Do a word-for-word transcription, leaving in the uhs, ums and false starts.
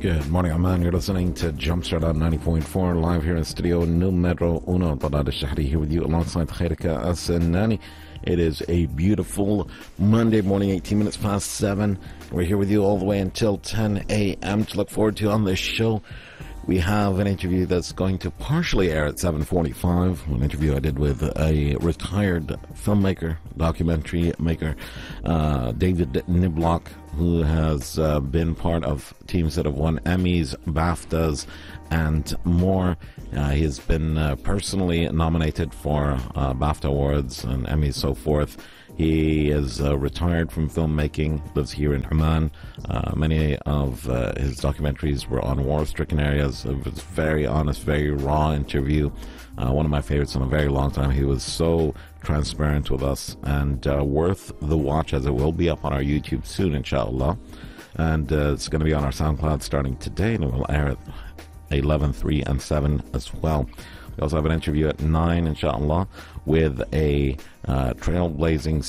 Good morning, Oman. You're listening to Jumpstart on ninety point four, live here in studio Numero Uno. Talal Shahri here with you alongside Khairika Asenani. It is a beautiful Monday morning, eighteen minutes past seven. We're here with you all the way until ten a.m. to look forward to on this show. We have an interview that's going to partially air at seven forty-five, an interview I did with a retired filmmaker, documentary maker, uh, David Niblock, who has uh, been part of teams that have won Emmys, BAFTAs, and more. Uh, he has been uh, personally nominated for uh, BAFTA awards and Emmys, so forth. He is uh, retired from filmmaking, lives here in Oman. Uh, many of uh, his documentaries were on war-stricken areas. It was a very honest, very raw interview. Uh, one of my favorites in a very long time. He was so transparent with us and uh, worth the watch, as it will be up on our YouTube soon, inshallah. And uh, it's going to be on our SoundCloud starting today, and it will air at eleven, three, and seven as well. We also have an interview at nine, inshallah, with a uh, trailblazing